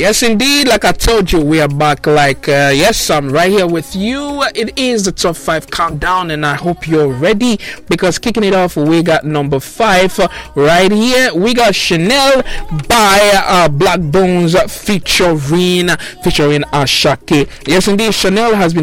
Yes, indeed. Like I told you, we are back. Yes, I'm right here with you. It is the top 5 countdown, and I hope you're ready because kicking it off, we got number 5 right here. We got Chanel by Black Bones featuring Ashake. Yes, indeed. Chanel has been